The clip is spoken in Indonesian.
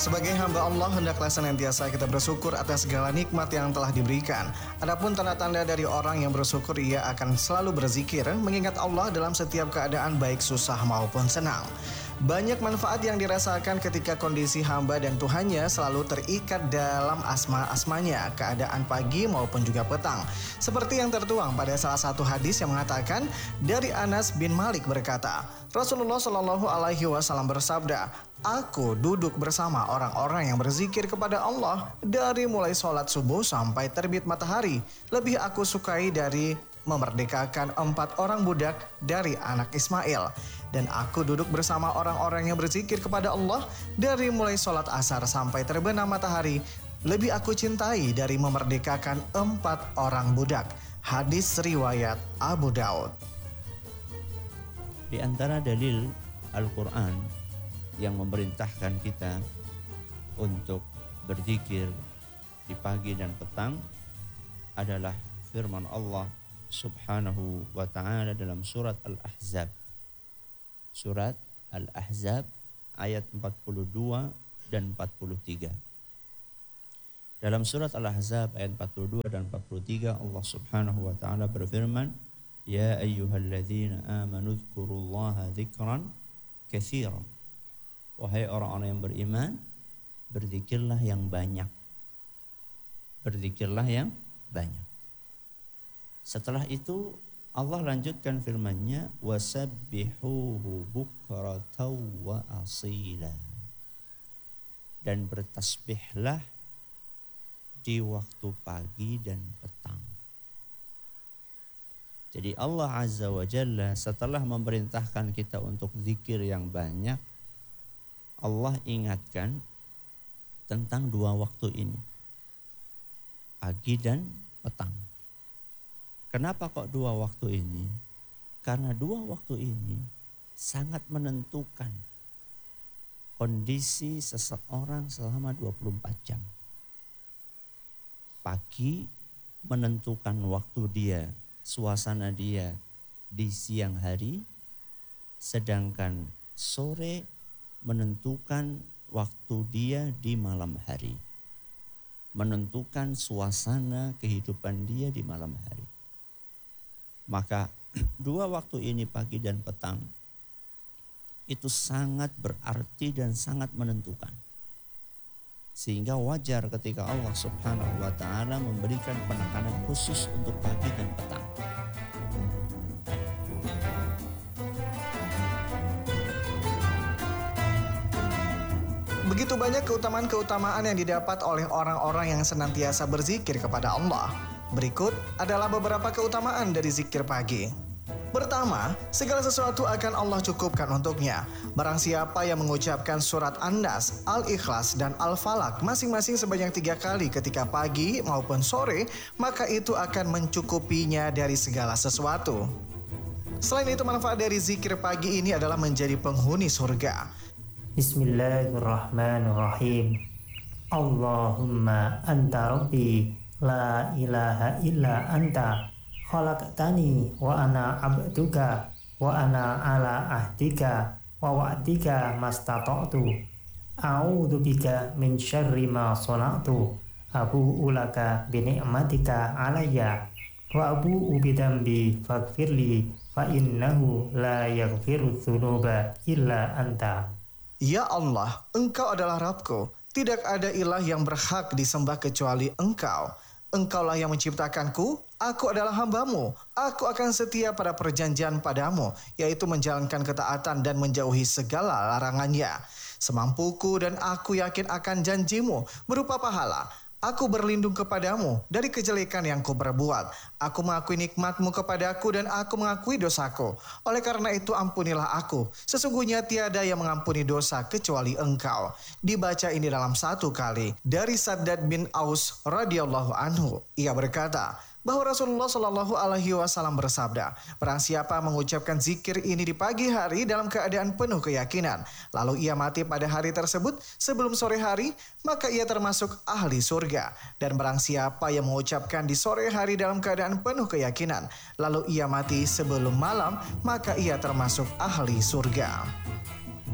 Sebagai hamba Allah, hendaklah senantiasa kita bersyukur atas segala nikmat yang telah diberikan. Adapun tanda-tanda dari orang yang bersyukur, ia akan selalu berzikir, mengingat Allah dalam setiap keadaan baik susah maupun senang. Banyak manfaat yang dirasakan ketika kondisi hamba dan Tuhannya selalu terikat dalam asma-asmanya, keadaan pagi maupun juga petang. Seperti yang tertuang pada salah satu hadis yang mengatakan, dari Anas bin Malik berkata, Rasulullah Shallallahu Alaihi Wasallam bersabda, aku duduk bersama orang-orang yang berzikir kepada Allah dari mulai sholat subuh sampai terbit matahari. Lebih aku sukai dari memerdekakan 4 orang budak dari anak Ismail. Dan aku duduk bersama orang-orang yang berzikir kepada Allah dari mulai sholat asar sampai terbenam matahari. Lebih aku cintai dari memerdekakan 4 orang budak. Hadis riwayat Abu Daud. Di antara dalil Al-Quran yang memerintahkan kita untuk berzikir di pagi dan petang adalah firman Allah Subhanahu wa ta'ala dalam surat Al-Ahzab. Surat Al-Ahzab ayat 42 dan 43. Dalam surat Al-Ahzab ayat 42 dan 43 Allah Subhanahu wa ta'ala berfirman, Ya ayyuhalladzina amanu dzkurullaha dzikran katsiran. Wahai orang-orang yang beriman, berzikirlah yang banyak. Berzikirlah yang banyak. Setelah itu Allah lanjutkan firman-Nya, wasabbihuhu bukratan wa asila. Dan bertasbihlah di waktu pagi dan petang. Jadi Allah Azza wa Jalla setelah memerintahkan kita untuk zikir yang banyak, Allah ingatkan tentang 2 waktu ini, pagi dan petang. Kenapa kok 2 waktu ini? Karena 2 waktu ini sangat menentukan kondisi seseorang selama 24 jam. Pagi menentukan waktu dia, suasana dia di siang hari, sedangkan sore menentukan waktu dia di malam hari. Menentukan suasana kehidupan dia di malam hari. Maka 2 waktu ini, pagi dan petang, itu sangat berarti dan sangat menentukan. Sehingga wajar ketika Allah Subhanahu wa ta'ala memberikan penekanan khusus untuk pagi dan petang. Begitu banyak keutamaan-keutamaan yang didapat oleh orang-orang yang senantiasa berzikir kepada Allah. Berikut adalah beberapa keutamaan dari zikir pagi. Pertama, segala sesuatu akan Allah cukupkan untuknya. Barang siapa yang mengucapkan surat An-Nas, Al-Ikhlas, dan Al-Falaq masing-masing sebanyak 3 kali ketika pagi maupun sore, maka itu akan mencukupinya dari segala sesuatu. Selain itu, manfaat dari zikir pagi ini adalah menjadi penghuni surga. Bismillahirrahmanirrahim. Allahumma anta rabbi la ilaha illa anta khalaqtani wa ana abduka wa ana ala ahdika wa wa'dika mastata'tu a'udzu bika min syarri ma sana'tu abu'u laka bi ni'matika alayya wa abu'u bi dzambi faghfirli fa innahu la yaghfiru dzunuba illa anta. Ya Allah, Engkau adalah Rabbku. Tidak ada ilah yang berhak disembah kecuali Engkau. Engkaulah yang menciptakanku, aku adalah hamba-Mu. Aku akan setia pada perjanjian pada-Mu, yaitu menjalankan ketaatan dan menjauhi segala larangannya. Semampuku dan aku yakin akan janji-Mu berupa pahala. Aku berlindung kepadamu dari kejelekan yang kuperbuat. Aku mengakui nikmat-Mu kepadaku dan aku mengakui dosaku. Oleh karena itu ampunilah aku. Sesungguhnya tiada yang mengampuni dosa kecuali Engkau. Dibaca ini dalam 1 kali. Dari Saddad bin Aus radhiyallahu anhu, ia berkata bahwa Rasulullah Shallallahu Alaihi Wasallam bersabda, barang siapa mengucapkan zikir ini di pagi hari dalam keadaan penuh keyakinan, lalu ia mati pada hari tersebut sebelum sore hari, maka ia termasuk ahli surga. Dan barang siapa yang mengucapkan di sore hari dalam keadaan penuh keyakinan, lalu ia mati sebelum malam, maka ia termasuk ahli surga.